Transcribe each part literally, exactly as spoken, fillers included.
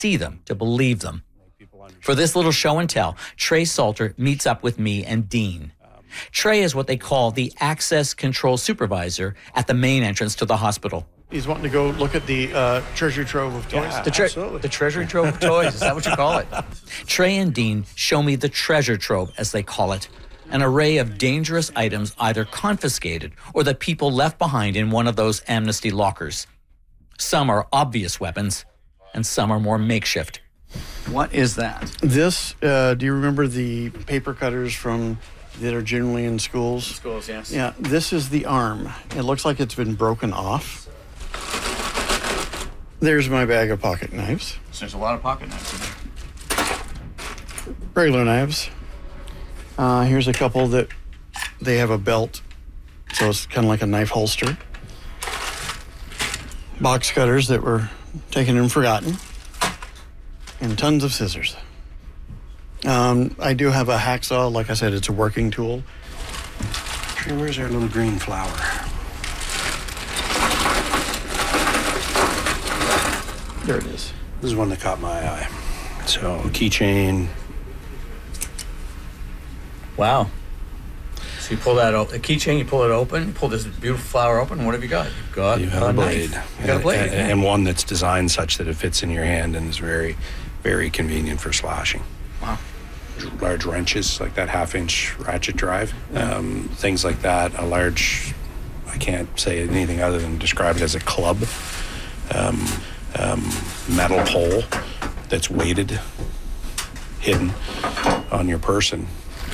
see them to believe them. For this little show and tell, Trey Salter meets up with me and Dean. Trey is what they call the access control supervisor at the main entrance to the hospital. He's wanting to go look at the uh, treasure trove of toys. Yeah, the, tre- the treasure trove of toys, is that what you call it? Trey and Dean show me the treasure trove, as they call it, an array of dangerous items either confiscated or that people left behind in one of those amnesty lockers. Some are obvious weapons, and some are more makeshift. What is that? This, uh, do you remember the paper cutters from that are generally in schools? Schools, yes. Yeah, this is the arm. It looks like it's been broken off. There's my bag of pocket knives. So there's a lot of pocket knives in there. Regular knives. Uh, here's a couple that they have a belt, so it's kind of like a knife holster. Box cutters that were taken and forgotten. And tons of scissors. Um, I do have a hacksaw. Like I said, it's a working tool. Where's our little green flower? There it is. This is one that caught my eye. So, keychain. Wow. So you pull that o- a keychain, you pull it open, you pull this beautiful flower open. What have you got? You've got You have a a blade. knife. You got a blade. And, yeah. and one that's designed such that it fits in your hand and is very, very convenient for slashing. Wow. Large wrenches, like that half-inch ratchet drive, um, things like that. A large, I can't say anything other than describe it as a club, um, um, metal pole that's weighted, hidden on your person.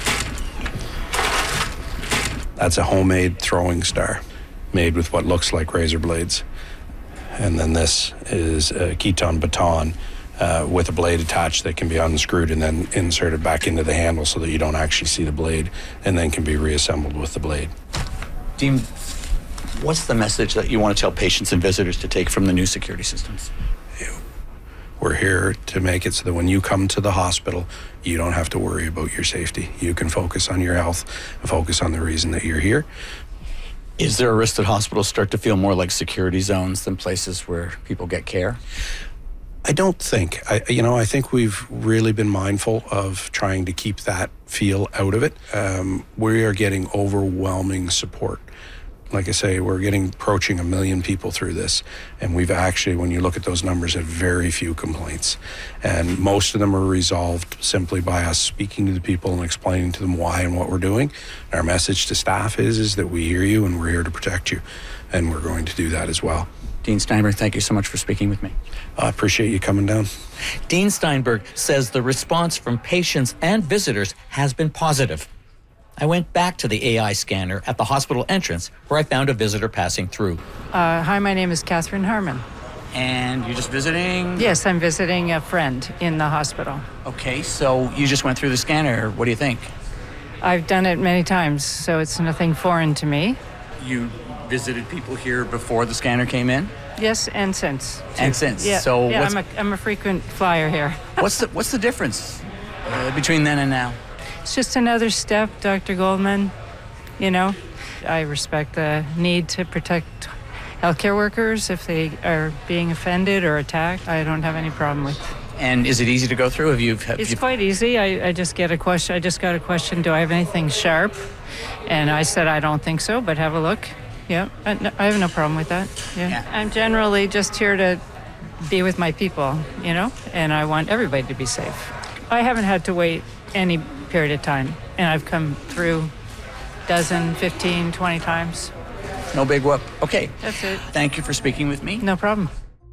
That's a homemade throwing star made with what looks like razor blades. And then this is a Keton baton uh, with a blade attached that can be unscrewed and then inserted back into the handle so that you don't actually see the blade, and then can be reassembled with the blade. Dean, what's the message that you want to tell patients and visitors to take from the new security systems? We're here to make it so that when you come to the hospital, you don't have to worry about your safety. You can focus on your health and focus on the reason that you're here. Is there a risk that hospitals start to feel more like security zones than places where people get care? I don't think. I, you know, I think we've really been mindful of trying to keep that feel out of it. Um, we are getting overwhelming support. Like I say, we're getting approaching a million people through this, and we've actually, when you look at those numbers, had very few complaints. And most of them are resolved simply by us speaking to the people and explaining to them why and what we're doing. Our message to staff is, is that we hear you and we're here to protect you, and we're going to do that as well. Dean Steinberg, thank you so much for speaking with me. I appreciate you coming down. Dean Steinberg says the response from patients and visitors has been positive. I went back to the A I scanner at the hospital entrance where I found a visitor passing through. Uh, hi, my name is Catherine Harmon. And you're just visiting? Yes, I'm visiting a friend in the hospital. Okay, so you just went through the scanner. What do you think? I've done it many times, so it's nothing foreign to me. You visited people here before the scanner came in? Yes, and since. And since. Yeah, so yeah what's, I'm, a, I'm a frequent flyer here. what's the what's the difference uh, between then and now? It's just another step, Doctor Goldman. You know, I respect the need to protect healthcare workers if they are being offended or attacked. I don't have any problem with. And is it easy to go through? Have you? Have It's you... quite easy. I, I just get a question. I just got a question. Do I have anything sharp? And I said I don't think so, but have a look. Yeah, I, no, I have no problem with that. Yeah. Yeah. I'm generally just here to be with my people, you know, and I want everybody to be safe. I haven't had to wait any period of time, and I've come through dozen, fifteen, twenty times. No big whoop. Okay. That's it. Thank you for speaking with me. No problem.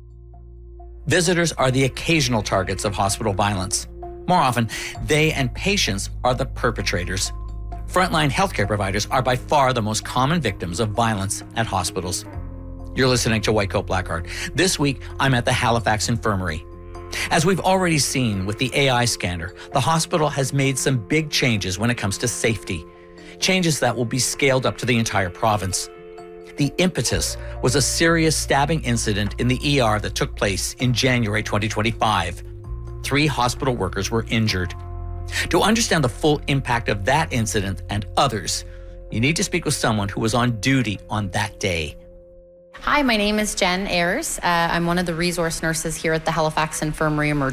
Visitors are the occasional targets of hospital violence. More often, they and patients are the perpetrators. Frontline healthcare providers are by far the most common victims of violence at hospitals. You're listening to White Coat Black Heart. This week, I'm at the Halifax Infirmary. As we've already seen with the A I scanner, the hospital has made some big changes when it comes to safety. Changes that will be scaled up to the entire province. The impetus was a serious stabbing incident in the E R that took place in January twenty twenty-five. Three hospital workers were injured. To understand the full impact of that incident and others, you need to speak with someone who was on duty on that day. Hi, my name is Jen Ayers. Uh, I'm one of the resource nurses here at the Halifax Infirmary Emergency